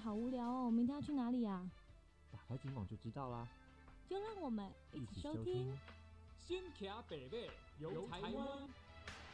好无聊哦，明天要去哪里啊？ 打开警网就知道啦。 就让我们一起收听。 先骑北北游台湾。